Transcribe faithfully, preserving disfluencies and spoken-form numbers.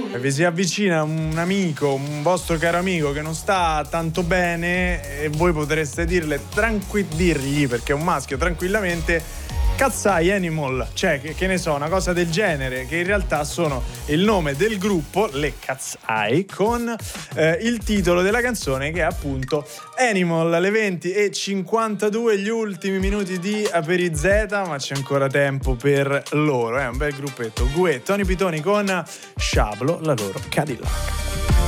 vi si avvicina un amico, un vostro caro amico che non sta tanto bene e voi potreste dirle tranqui- dirgli, perché è un maschio, tranquillamente: Cazzai Animal, cioè che, che ne so, una cosa del genere, che in realtà sono il nome del gruppo, le Cazzai, con eh, il titolo della canzone che è appunto Animal. Alle venti e cinquantadue, gli ultimi minuti di Aperizeta, ma c'è ancora tempo per loro, è eh? un bel gruppetto. Gue, Tony Pitoni con Sciablo, la loro Cadillac.